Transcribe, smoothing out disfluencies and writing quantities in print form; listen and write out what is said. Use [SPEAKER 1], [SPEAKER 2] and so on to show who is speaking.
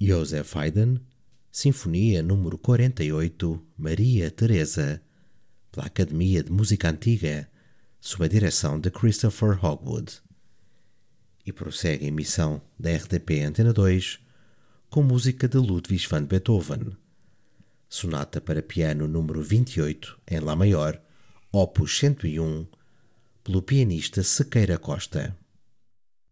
[SPEAKER 1] Joseph Haydn, Sinfonia número 48, Maria Teresa, pela Academia de Música Antiga, sob a direção de Christopher Hogwood. E prossegue a emissão da RTP Antena 2 com música de Ludwig van Beethoven, Sonata para Piano número 28, em Lá maior, Opus 101, pelo pianista Sequeira Costa.